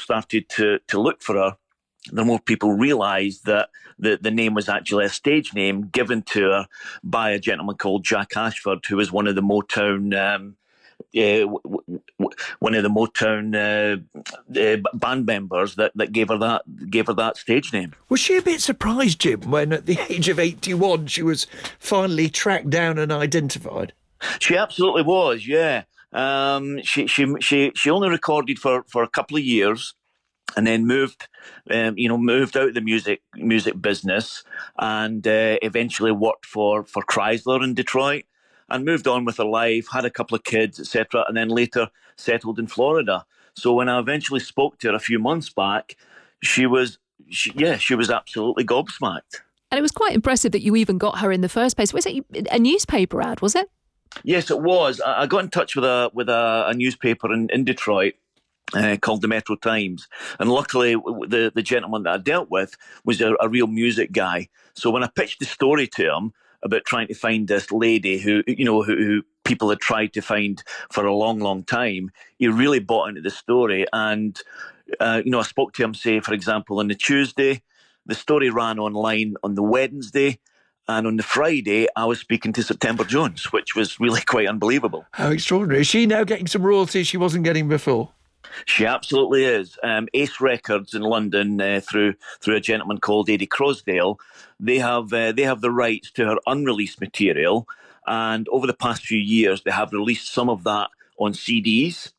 started to look for her, the more people realised that the name was actually a stage name given to her by a gentleman called Jack Ashford, who was one of the Motown band members that gave her that stage name. Was she a bit surprised, Jim, when at the age of 81 she was finally tracked down and identified? She absolutely was, yeah. She only recorded for a couple of years, and then moved out of the music business, and eventually worked for Chrysler in Detroit, and moved on with her life, had a couple of kids, etc., and then later settled in Florida. So when I eventually spoke to her a few months back, she was absolutely gobsmacked. And it was quite impressive that you even got her in the first place. Was it a newspaper ad, was it? Yes, it was. I got in touch with a newspaper in Detroit, called the Metro Times, and luckily the gentleman that I dealt with was a real music guy. So when I pitched the story to him about trying to find this lady who people had tried to find for a long time, he really bought into the story. And I spoke to him, say, for example, on the Tuesday. The story ran online on the Wednesday. And on the Friday, I was speaking to September Jones, which was really quite unbelievable. How extraordinary. Is she now getting some royalties she wasn't getting before? She absolutely is. Ace Records in London, through a gentleman called Eddie Crosdale, they have the rights to her unreleased material, and over the past few years they have released some of that on CDs,